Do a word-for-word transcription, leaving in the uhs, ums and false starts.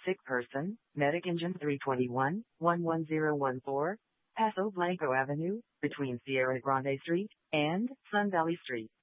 Sick person, Medic Engine three twenty-one, one one zero one four, Paso Blanco Avenue, between Sierra Grande Street and Sun Valley Street.